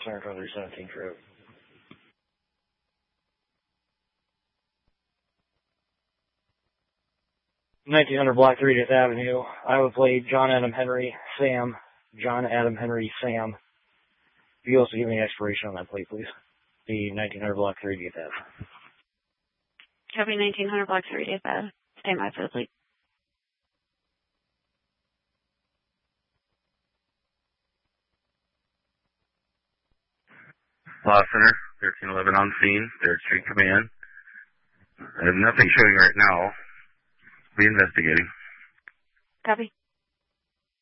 center from 317 trip. 1900 Block 30th Avenue, Iowa plate, John Adam Henry, Sam. John Adam Henry, Sam. You also give me an expiration on that plate, please. The 1900 Block 30th Ave. Copy 1900 Block 30th Ave. Stand by for the plate. Law Center, 1311 on scene, 3rd Street Command. I have nothing showing right now. Be investigating. Copy.